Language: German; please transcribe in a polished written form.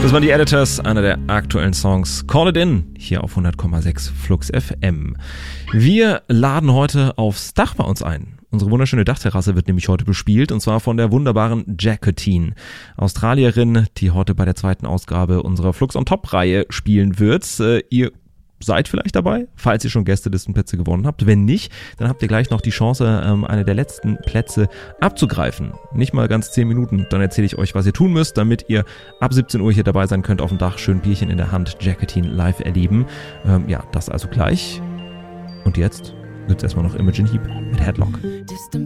Das waren die Editors, einer der aktuellen Songs. Call It In, hier auf 100,6 Flux FM. Wir laden heute aufs Dach bei uns ein. Unsere wunderschöne Dachterrasse wird nämlich heute bespielt, und zwar von der wunderbaren Jacqueline, Australierin, die heute bei der zweiten Ausgabe unserer Flux on Top-Reihe spielen wird. Ihr seid vielleicht dabei, falls ihr schon Gästelistenplätze gewonnen habt. Wenn nicht, dann habt ihr gleich noch die Chance, eine der letzten Plätze abzugreifen. Nicht mal ganz 10 Minuten, dann erzähle ich euch, was ihr tun müsst, damit ihr ab 17 Uhr hier dabei sein könnt, auf dem Dach, schön Bierchen in der Hand, Jacqueline live erleben. Ja, das also gleich. Und jetzt gibt's erstmal noch Imogen Heap mit Headlock. Distant